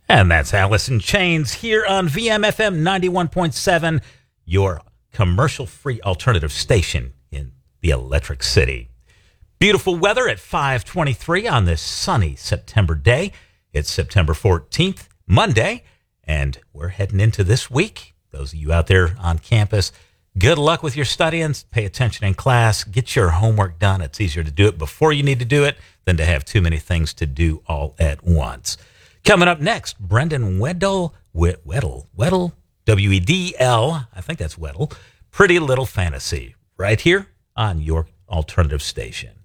And that's Alice in Chains here on VMFM 91.7, your commercial-free alternative station in the Electric City. Beautiful weather at 5:23 on this sunny September day. It's September 14th, Monday, and we're heading into this week. Those of you out there on campus, good luck with your studying. Pay attention in class. Get your homework done. It's easier to do it before you need to do it than to have too many things to do all at once. Coming up next, Brendan Weddle, W-E-D-L, I think that's Weddle, Pretty Little Fantasy, right here on your alternative station.